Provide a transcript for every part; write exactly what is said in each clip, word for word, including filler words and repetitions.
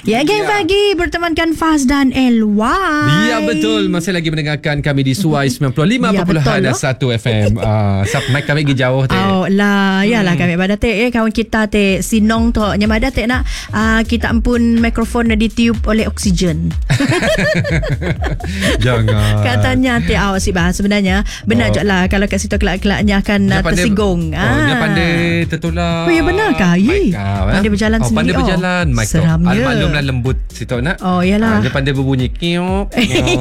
Ya, geng Ya. pagi bertemankan Faz dan L Y. Ya, betul. Masih lagi mendengarkan kami di Suai sembilan puluh lima Ya, perpuluhan betul, satu F M. Ah, uh, mic kami pergi jauh teh. Oh lah, yalah kami pada teh eh kawan kita teh Sinong tu nya mada teh nak uh, kita ampun mikrofon ditiup oleh oksigen. Jangan. Katanya teh awak si bah sebenarnya benar Oh. je lah kalau kat situ kelak-kelaknya akan Dia uh, pandai- tersinggung. Oh, dia pandai tertular. Oh, ya benar kah? Mic Ye. kau, eh? Pandai berjalan oh, sendiri. Pandai Oh. berjalan. Mic tu. Seramnya. Al-maklumlah lembut situ nak. Oh, yalah. Ah, dia pandai berbunyi. Kiup.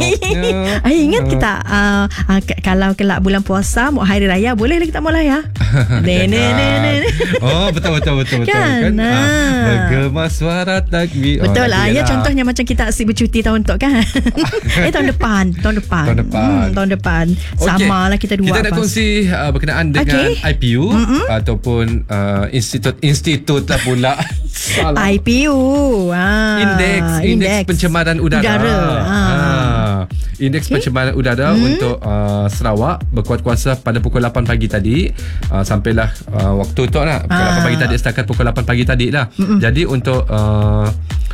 kiup, Ay, ingat kiup. kita uh, uh, k- kalau kelak bulan puasa mau hari raya boleh lah kita mulai ya. Ne ne ne ne. Oh, betul betul betul betul Kan, kan. ah. Ah, bergema suara takbir. Betul oh, lah. Ya, yalah. contohnya macam kita asyik bercuti tahun tu kan. eh tahun depan, tahun depan. Tahun depan. Hmm, tahun depan. Sama lah kita dua. Kita nak Faz. kongsi uh, berkenaan dengan Okay. I P U ataupun uh, institut institut lah pula. Salah. I P U. Ah, Indeks, indeks pencemaran udara. Udara. Ah. Ah. Indeks okay. pencemaran udara hmm. untuk uh, Sarawak berkuat kuasa pada pukul lapan pagi tadi uh, sampailah uh, waktu tu lah pukul Ah. lapan pagi tadi setakat pukul lapan pagi tadi lah. Mm-mm. Jadi untuk uh,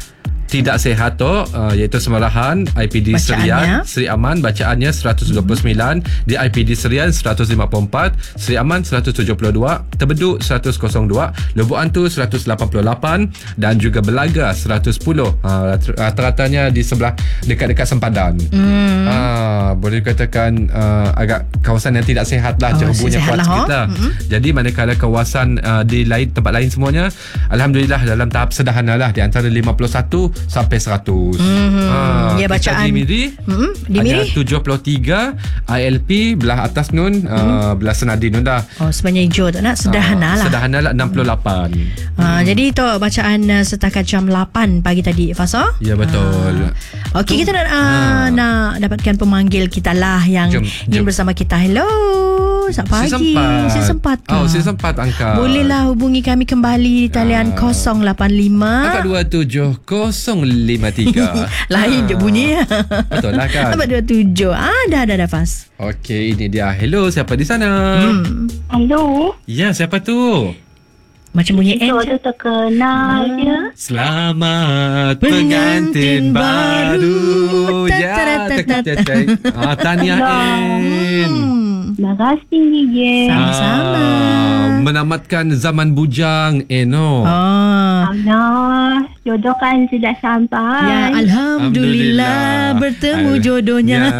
tidak sihat tu uh, iaitu semarahan I P D Serian Seri Aman bacaannya seratus dua puluh sembilan, hmm. di I P D Serian seratus lima puluh empat, Seri Aman seratus tujuh puluh dua, Terbeduk seratus dua, Lubuk Antu seratus lapan puluh lapan dan juga Belaga seratus sepuluh. Uh, rata-ratanya di sebelah dekat-dekat sempadan. Hmm. Uh, boleh dikatakan uh, agak kawasan yang tidak sihat lah, oh, cerubunya kuat lah, sikit lah. Mm-hmm. Jadi manakala kawasan uh, di lain tempat lain semuanya alhamdulillah dalam tahap sederhana lah di antara lima puluh satu sampai seratus. Mm-hmm. Ha, ya, bacaan di Miri mm-hmm. di Miri ada tujuh puluh tiga, I L P belah atas nun, mm-hmm. uh, belah Senadi nun dah. Oh, sebenarnya hijau tak nak sederhana uh, lah. Sederhana lah enam puluh lapan. Ha, hmm. Jadi tu bacaan uh, setakat jam lapan pagi tadi Fasa. Ya, betul. Ha. Okey, kita nak uh, ha. nak dapatkan pemanggil kita lah yang jom, ingin jom. bersama kita. Hello. Selamat pagi. Si sempat. Oh, si sempat angkat. Bolehlah hubungi kami kembali di talian ha. kosong lapan lima empat dua tujuh kosong lima tiga. Lain je bunyi. Betul lah kan. empat dua tujuh. Ah, dah dah dah Fas. Okey, ini dia. Hello, siapa di sana? Hmm. Hello. Ya, siapa tu? Macam bunyi N. Itu ada terkenal je. Selamat pengantin baru. Ya, ah, tahniah N. Terima kasih je. Sama-sama. Ah, menamatkan zaman bujang Eno. Oh. Allah, jodoh kan sudah sampai. Ya, Alhamdulillah, Alhamdulillah. bertemu Al- jodohnya. Ya.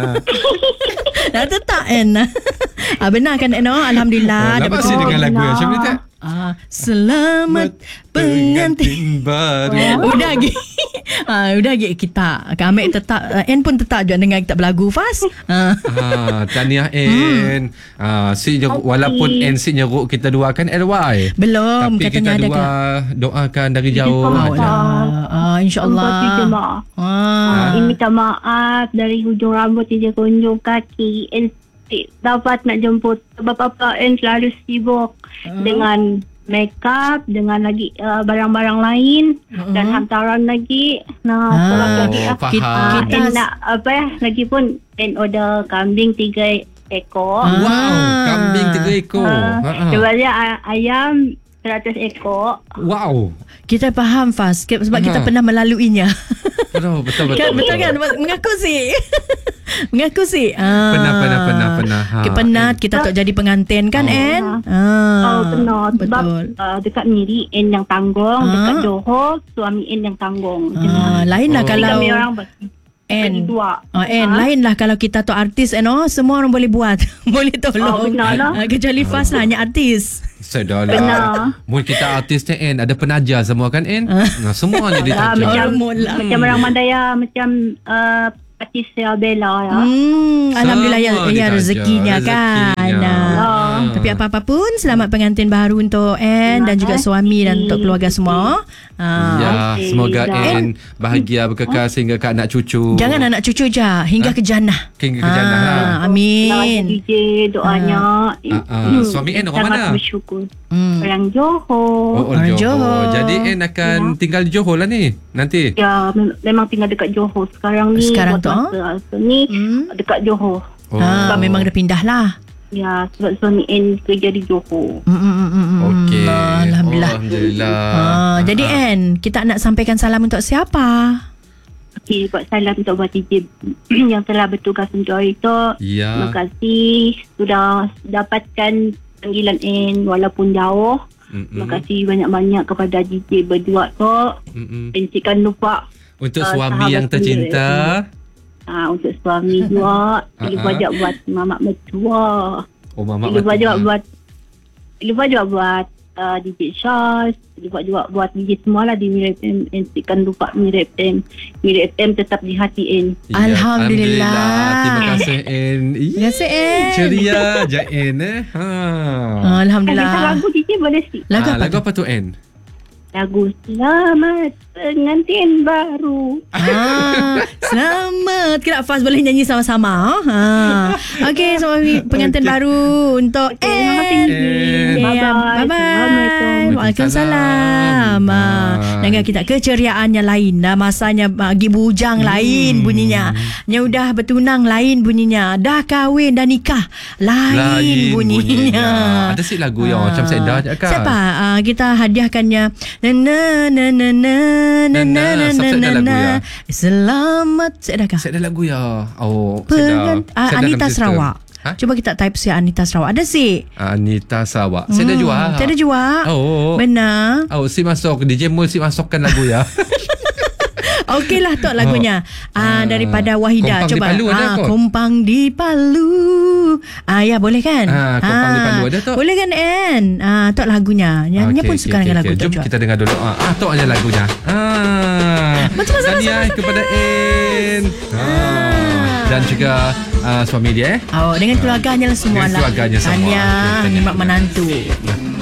Dah tetap N. Ah, benar kan N? Alhamdulillah. Oh, dah nak bertemu. pasti dengan lagu yang macam ni tak? Ah, selamat pengantin. baru. Udah lagi. Ah, udah lagi kita. Kami tetap uh, N pun tetap juga dengar kita berlagu Fas. Ah. Ah, tahniah N. Ah, si nyeruk, Okay. walaupun N si nyeruk kita doakan L Y. Belum, Tapi katanya kita ada dua doakan dari jauh. Insya Oh, lah. Ah, insya-Allah. Empat jemaah. Ah. Ini minta maaf dari hujung rambut hingga kunjung kaki. N dapat nak jemput sebab apa N selalu sibuk Uh-huh. dengan makeup, dengan lagi uh, barang-barang lain Uh-huh. dan hantaran lagi. Nah, Ah. tolong lagi Oh, ah. faham. Kita- Ah, kita- N nak apa ya? Lagipun N order kambing tiga ekor. Ah. Wow, kambing tiga ekor. Uh, Ha, ha. Sebenarnya a- ayam seratus ekor. Wow. Kita faham Fas sebab Aha. kita pernah melaluinya. Betul, betul, betul. Kan, betul kan? Mengaku sih. Mengaku sih. Ah. Pernah, pernah, pernah, pernah. Ha, Kita penat, kita tak jadi pengantin kan, Oh. N? Ah. Oh, benar. Sebab Betul. uh, dekat Miri N yang tanggung, Ah. dekat Johor suami N yang tanggung. Ah, lain lah Oh. kalau Kami orang ber- N. bagi dua. Ah, N, Ah. lain lah kalau kita tu artis, N, oh, semua orang boleh buat. Boleh tolong. Oh, benar lah. Ah, kecuali Fas lah, hanya artis. Sedar Benar. lah. Mungkin kita artis ni N, ada penaja semua kan N? Nah, semua ni Ah, ditaja. macam Hormon lah. macam orang Mandaya, macam uh, artis Bella ya. Hmm, Alhamdulillah ya, Semua ya ditaja. rezekinya kan. Rezekinya. Ah. Ah. Tapi apa-apa pun, selamat pengantin baru untuk N dan juga suami dan untuk keluarga semua. Ah. Ya, Okey, semoga dah. N bahagia berkekal sehingga ke anak cucu. Jangan anak cucu je, hingga ke jannah. Hingga ke jannah lah. Ah, Nak amin. D J doanya. Ah, ah. Suami N orang Sangat mana? bersyukur. Hmm. Orang Johor. Oh, Orang orang Johor. Johor. Jadi N akan tinggal di Johor lah ni nanti. Ya, mem- memang tinggal dekat Johor sekarang ni. Sekarang buat tu, masa so, ni Hmm. dekat Johor. Oh. Ah, memang dah pindah lah. Ya, sebab suami N kerja di Johor. Mm, mm, mm, mm, mm. Okey. Alhamdulillah. Alhamdulillah. Oh, Alhamdulillah. Ah, jadi Ah. Ann, kita nak sampaikan salam untuk siapa? Okey, buat salam untuk buat D J yang telah bertugas untuk hari itu. Ya. Terima kasih sudah dapatkan panggilan N walaupun jauh. Mm-mm. Terima kasih banyak-banyak kepada D J berdua tu. Mm-mm. Encikan lupa Untuk Ah, suami yang sahabat tercinta. ah, untuk suami juga. Lupa Ah, ah. juga buat mamak mertua. Oh, Mama Lupa Mati. juga buat Lupa juga buat uh, D J Shaz. Lupa juga buat D J semualah di Mira F M. Encikan lupa Mira F M. Mira F M tetap di hati N. Ya, Alhamdulillah. Terima kasih N. Terima kasih, Ann. Ceria je N eh. Ha. Ah, Alhamdulillah. Ada lagu D J boleh si. Lagu Ah, apa lagu tu? apa tu N? Lagu Selamat Pengantin Baru. Ah, selamat. Kita Faz boleh nyanyi sama-sama. Ha. Okey, semua pengantin Okey. baru untuk Okay, terima kasih. Ann. Ann. Bye-bye. Bye-bye. Assalamualaikum. Waalaikumsalam. Ah, dengan kita keceriaan yang lain. Dah masanya bagi bujang Hmm. lain bunyinya. Yang dah bertunang lain bunyinya. Dah kahwin, dah nikah lain, bunyinya. Ada si lagu yang Ah. macam Seda je kan? Siapa? Ah, kita hadiahkannya. Na na na na na na na na na Siapa na lagu na. ya? Selamat sedekah. Saya ada lagu ya. Oh, Pengan, Seda. ah, Seda Anita dalam sistem. Sarawak. Ha? Cuba kita type si Anita Sarawak. Ada si? Anita Sarawak. Saya ada jual. Saya ada jual. Oh. Benar. Oh, si masuk D J Mul si masukkan lagu ya. Okeylah tok lagunya. Ah, Ah, daripada Wahida. Kompang di Coba. Palu ada ah, kot? Kompang di Palu. Ah, ya boleh kan? Ah, Kompang di Palu ada tok? Boleh kan Ann? Ah, tok lagunya. Nyanyinya Okey, pun okey, suka okey, dengan lagu okey. tok. Jom Jual. kita dengar dulu. Ah, ah tok aja lagunya. Ah. Macam mana Tahniah sama-sama kepada N. Ah. Dan juga ah, suami dia eh. Oh, dengan keluarganya lah semua Dengan lah. keluarganya semua. Tahniah, Okey, nikmat tahniah. menantu.